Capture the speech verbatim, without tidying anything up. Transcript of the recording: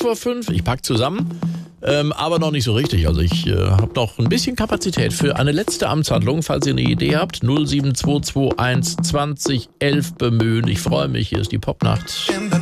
vor fünf. Ich pack zusammen, ähm, aber noch nicht so richtig. Also ich äh, habe noch ein bisschen Kapazität für eine letzte Amtshandlung. Falls ihr eine Idee habt, null sieben zwei zwei eins zwanzig elf bemühen. Ich freue mich. Hier ist die Popnacht.